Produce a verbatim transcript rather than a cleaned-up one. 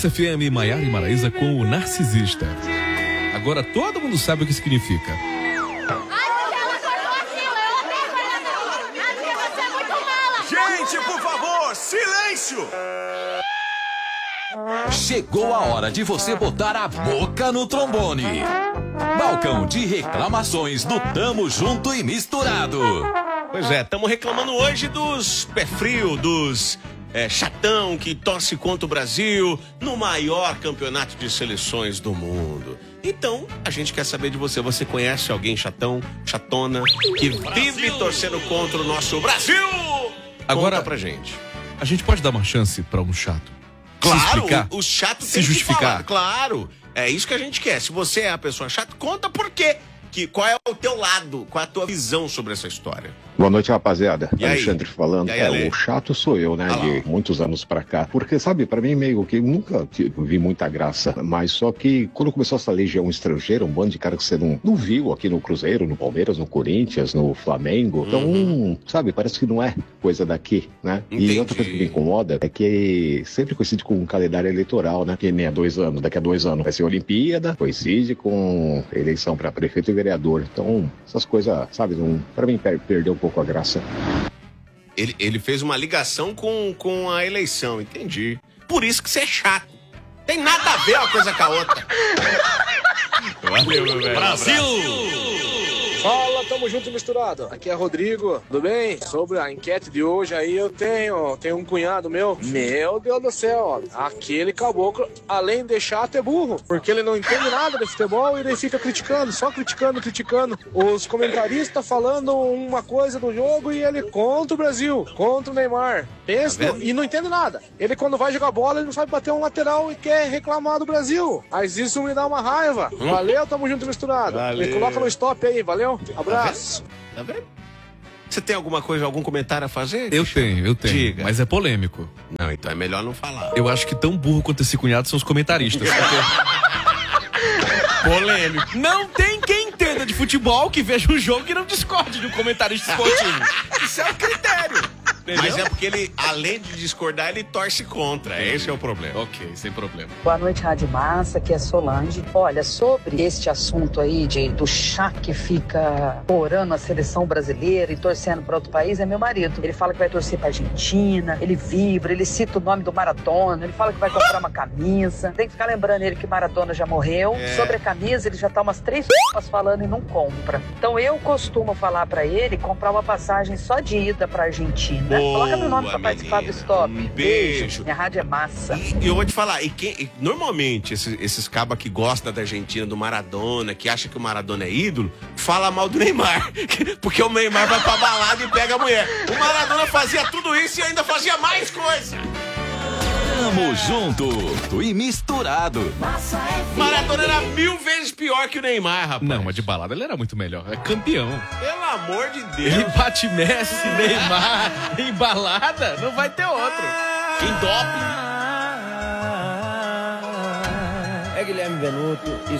Massa F M, Maiara e Maraísa com o Narcisista. Agora todo mundo sabe o que significa. Gente, por favor, silêncio! Chegou a hora de você botar a boca no trombone. Balcão de reclamações do Tamo Junto e Misturado. Pois é, estamos reclamando hoje dos pé frio, dos é, chatão que torce contra o Brasil no maior campeonato de seleções do mundo. Então, a gente quer saber de você. Você conhece alguém chatão, chatona, que vive torcendo contra o nosso Brasil? Agora, conta pra gente. A gente pode dar uma chance pra um chato? Claro, o, o chato se tem justificar. que falar. Claro, é isso que a gente quer. Se você é a pessoa chata, conta por quê. Que, qual é o teu lado, qual é a tua visão sobre essa história? Boa noite, rapaziada. E aí? Alexandre falando. E aí, é, Ale? o chato sou eu, né? Ah lá. De muitos anos pra cá. Porque, sabe, pra mim meio que nunca vi muita graça. Mas só que quando começou essa legião estrangeira, um bando de cara que você não, não viu aqui no Cruzeiro, no Palmeiras, no Corinthians, no Flamengo. Então, Uhum. sabe, parece que não é coisa daqui, né? Entendi. E outra coisa que me incomoda é que sempre coincide com um calendário eleitoral, né? Que nem há dois anos. Daqui a dois anos vai ser Olimpíada, coincide com eleição pra prefeito e vereador. Então, essas coisas, sabe, não, pra mim per perdeu um pouco a graça. Ele, ele fez uma ligação com, com a eleição, entendi. Por isso que você é chato. Tem nada a ver uma coisa com a outra. Valeu, meu velho. Brasil! Fala, tamo junto e misturado. Aqui é Rodrigo, tudo bem? Sobre a enquete de hoje aí, eu tenho, tenho um cunhado meu. Meu Deus do céu, aquele caboclo, além de chato, é burro. Porque ele não entende nada de futebol e ele fica criticando, só criticando, criticando. Os comentaristas falando uma coisa do jogo e ele contra o Brasil, contra o Neymar. Pensa Tá vendo? e não entende nada. Ele quando vai jogar bola, ele não sabe bater um lateral e quer reclamar do Brasil. Mas isso me dá uma raiva. Valeu, tamo junto e misturado. Valeu. Me coloca no stop aí, valeu? Abraço. Tá vendo? Você tem alguma coisa, algum comentário a fazer? Eu tenho, eu tenho. Diga. Mas é polêmico. Não, então é melhor não falar. Eu acho que tão burro quanto esse cunhado são os comentaristas. Polêmico. Não tem quem entenda de futebol que veja um jogo e não discorde de um comentarista esportivo. Isso é o critério. Entendeu? Mas é porque ele, além de discordar, ele torce contra. Esse é o problema. Ok, sem problema. Boa noite, Rádio Massa, aqui é Solange. Olha, sobre este assunto aí de, do chá que fica orando a seleção brasileira e torcendo para outro país, é meu marido. Ele fala que vai torcer para Argentina, ele vibra, ele cita o nome do Maradona, ele fala que vai comprar uma camisa. Tem que ficar lembrando ele que Maradona já morreu. É. Sobre a camisa, ele já tá umas três horas falando e não compra. Então eu costumo falar para ele comprar uma passagem só de ida para Argentina. Boa, Coloca meu nome para participar do menina. Stop. Um beijo. Minha rádio é massa. E, e eu vou te falar, e quem, e normalmente esses, esses cabas que gostam da Argentina, do Maradona, que acha que o Maradona é ídolo, fala mal do Neymar. Porque o Neymar vai pra balada e pega a mulher. O Maradona fazia tudo isso e ainda fazia mais coisa. Tamo junto e misturado. Maradona era mil vezes pior que o Neymar, rapaz. Não, mas de balada ele era muito melhor. É campeão. Pelo amor de Ele Deus. bate Messi, Neymar, em balada, não vai ter outro. Em doping. É Guilherme Venuto e